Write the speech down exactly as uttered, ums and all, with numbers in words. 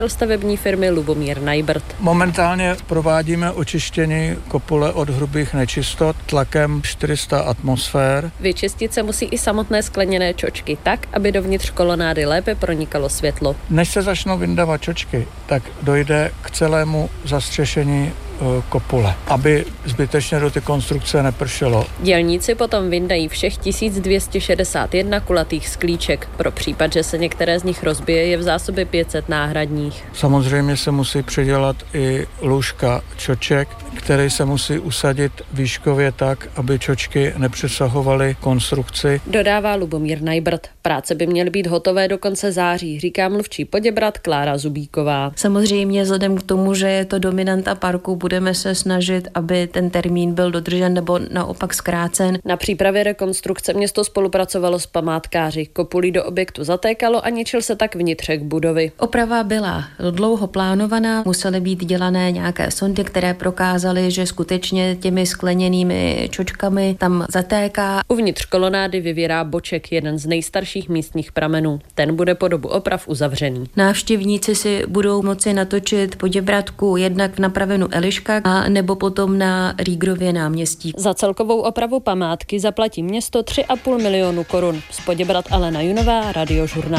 stavební firmy Lubomír Najbrt. Momentálně provádíme očištění kopule od hrubých nečistot tlakem čtyři sta atmosfér. Vyčistit se musí i samotné skleněné čočky tak, aby dovnitř kolonády lépe pronikalo světlo. Než se začnou vyndávat čočky, tak dojde k celému zastřešení kopule, aby zbytečně do ty konstrukce nepršelo. Dělníci potom vyndají všech tisíc dvě stě šedesát jedna kulatých sklíček. Pro případ, že se některé z nich rozbije, je v zásobě pět set náhradních. Samozřejmě se musí předělat i lůžka čoček, které se musí usadit výškově tak, aby čočky nepřesahovaly konstrukci. Dodává Lubomír Najbrt. Práce by měly být hotové do konce září, říká mluvčí Poděbrad Klára Zubíková. Samozřejmě vzhledem k tomu, že je to dominanta parku, budeme se snažit, aby ten termín byl dodržen nebo naopak zkrácen. Na přípravě rekonstrukce město spolupracovalo s památkáři. Kopulí do objektu zatékalo a ničil se tak vnitřek budovy. Oprava byla dlouho plánovaná, musely být dělané nějaké sondy, které prokázaly, že skutečně těmi skleněnými čočkami tam zatéká. Uvnitř kolonády vyvěrá boček, jeden z nejstarších místních pramenů. Ten bude po dobu oprav uzavřený. Návštěvníci si budou moci natočit Poděbradku jednak v napravenu Eliška a nebo potom na Rýgrově náměstí. Za celkovou opravu památky zaplatí město tři a půl milionu korun. Z Poděbrad Alena Junová, Radiožurnál.